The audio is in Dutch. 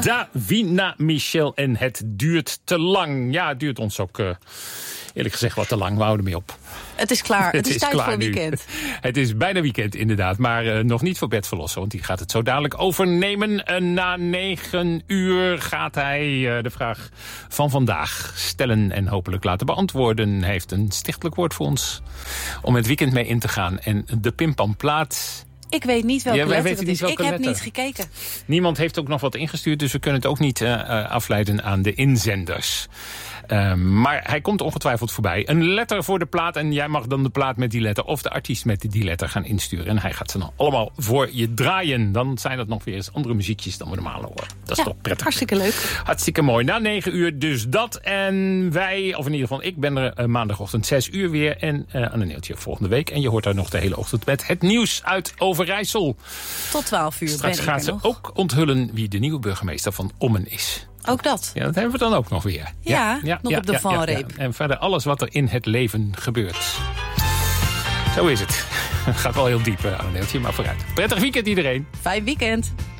Davina Michel en Het duurt te lang. Ja, het duurt ons ook eerlijk gezegd wat te lang. We houden mee op. Het is klaar. Het is tijd voor weekend. Het is bijna weekend inderdaad, maar nog niet voor Bert Verlossen. Want die gaat het zo dadelijk overnemen. Na 9 uur gaat hij de vraag van vandaag stellen en hopelijk laten beantwoorden. Hij heeft een stichtelijk woord voor ons om het weekend mee in te gaan. En de pimpamplaat... Ik weet niet welke letter het is. Ik heb niet gekeken. Niemand heeft ook nog wat ingestuurd, dus we kunnen het ook niet afleiden aan de inzenders. Maar hij komt ongetwijfeld voorbij. Een letter voor de plaat en jij mag dan de plaat met die letter of de artiest met die letter gaan insturen. En hij gaat ze dan allemaal voor je draaien. Dan zijn dat nog weer eens andere muziekjes dan we normaal horen. Dat is toch prettig. Hartstikke leuk. Hartstikke mooi. Na 9 uur dus dat. En wij, of in ieder geval ik ben er maandagochtend 6 uur weer. En aan een neeltje volgende week. En je hoort daar nog de hele ochtend met het nieuws uit Overijssel. Tot 12 uur. Straks gaat ze ook onthullen wie de nieuwe burgemeester van Ommen is. Ook dat. Ja, dat hebben we dan ook nog weer. Nog op de valreep. En verder alles wat er in het leven gebeurt. Zo is het. Gaat wel heel diep aan een deeltje, maar vooruit. Prettig weekend iedereen. Fijn weekend.